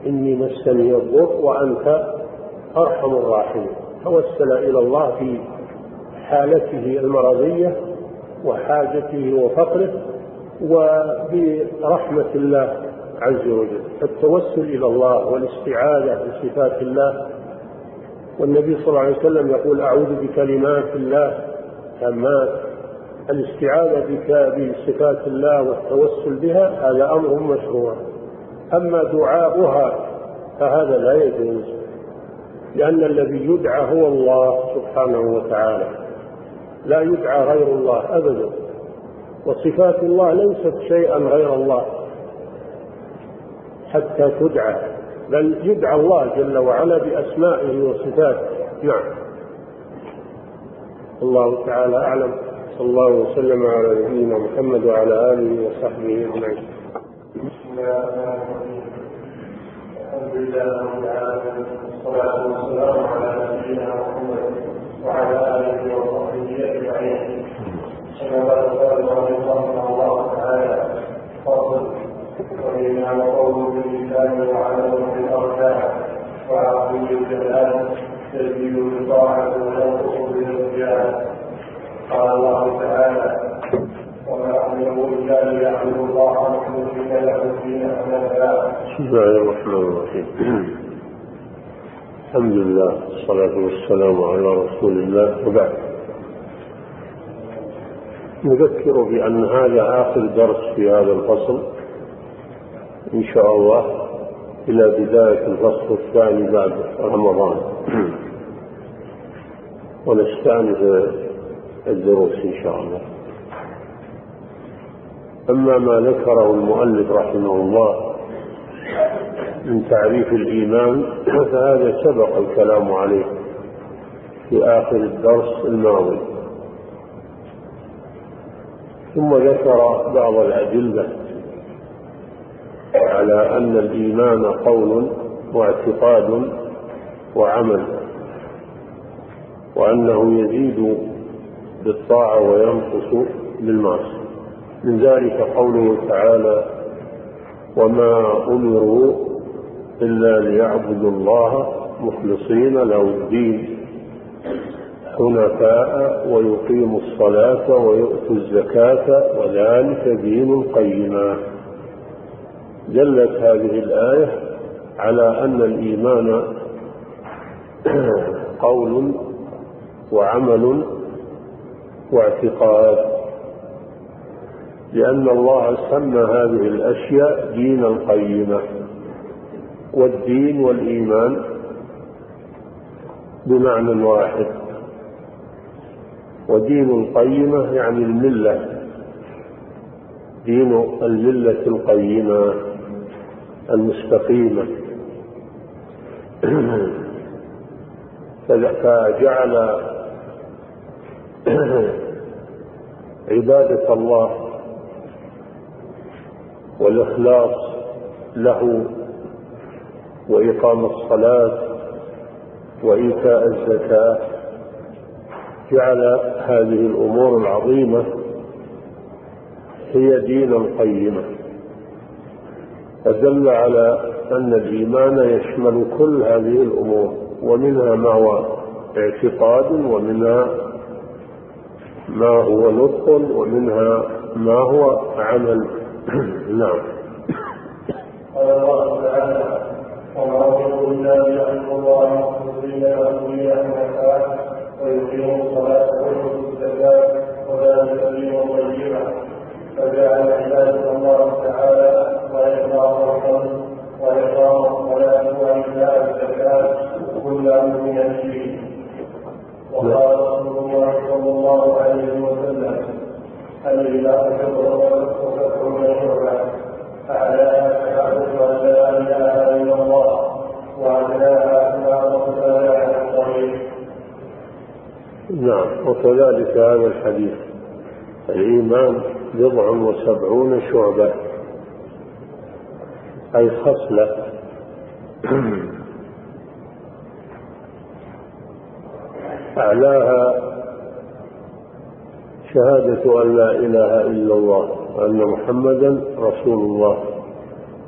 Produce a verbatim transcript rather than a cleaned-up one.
إني مسني الضر وأنت أرحم الراحمين. توسل إلى الله في حالته المرضية وحاجته وفقره وبرحمة الله عز وجل. التوسل إلى الله والاستعاذة بصفات الله، والنبي صلى الله عليه وسلم يقول أعوذ بكلمات الله تامات. الاستعاذة بصفات الله والتوسل بها هذا أمر مشروع. أما دعاؤها فهذا لا يجوز، لأن الذي يدعى هو الله سبحانه وتعالى، لا يدعى غير الله أبدا. وصفات الله ليست شيئا غير الله حتى تدعى، بل يدعى الله جل وعلا بأسمائه وصفاته. نعم. الله تعالى أعلم. صلى الله وسلم على نبينا محمد وعلى آله وصحبه أجمعين. الحمد لله رب العالمين، والصلاة والسلام على نبينا محمد وعلى آله وصحبه أجمعين. كما قال رحمه الله تعالى: فصل: وإنما قول باللسان وعمل بالأركان وعقل الجلال تزيد بالطاعة وينقص بالعصيان. قال الله تعالى: وما أمروا إلا ليعبدوا الله مخلصين له الدين حنفاء. بسم الله الرحمن الرحيم. الحمد لله والصلاة والسلام على رسول الله، وبعد. نذكر بأن هذا آخر درس في هذا الفصل إن شاء الله إلى بداية الفصل الثاني بعد رمضان، ونستأنف الدروس إن شاء الله. أما ما ذكره المؤلف رحمه الله من تعريف الإيمان فهذا سبق الكلام عليه في آخر الدرس الماضي، ثم ذكر بعض الأدلة على أن الإيمان قول واعتقاد وعمل، وأنه يزيد بالطاعة وينقص بالمعصية. من ذلك قوله تعالى: وما أمروا إلا ليعبدوا الله مخلصين له الدين حنفاء ويقيموا الصلاة ويؤتوا الزكاة وذلك دين القيمة. دلت هذه الآية على أن الإيمان قول وعمل واعتقاد، لأن الله سمى هذه الأشياء دين القيمة. والدين والإيمان بمعنى واحد، ودين القيمة يعني الملة، دين الملة القيمة المستقيمة. فجعل عبادة الله والإخلاص له وإقام الصلاة وإيتاء الزكاة، جعل هذه الأمور العظيمة هي دين القيمة، فدل على أن الإيمان يشمل كل هذه الأمور، ومنها ما هو اعتقاد، ومنها ما هو نطق، ومنها ما هو عمل. نعم. قال الله تعالى: وما أمروا إلا ليعبدوا الله مخلصين له الدين حنفاء ويقيموا الصلاة ويؤتوا الزكاة وذلك دين القيمة. فجعل عبادة الله تعالى وإقام الصلاة وإقام الصلاة وإيتاء الزكاة كلها من الدين. وقال رسول الله صلى الله عليه وسلم: الإله كبر وكفر شعبة، أعلاها شهادة أن لا إله إلا الله وأدناها إمامة الصلاة على الطريق. نعم. وكذلك هذا الحديث: الإيمان بضع وسبعون شعبة، أي خصلة. أعلاها شهادة أن لا إله إلا الله وأن محمدا رسول الله،